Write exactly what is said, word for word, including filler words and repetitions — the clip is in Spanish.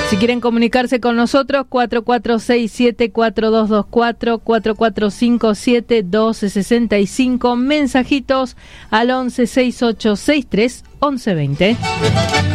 Si quieren comunicarse con nosotros, cuatro cuatro seis siete cuatro dos dos cuatro, cuatro cuatro cinco siete doce sesenta y cinco, mensajitos al once sesenta y ocho sesenta y tres once veinte.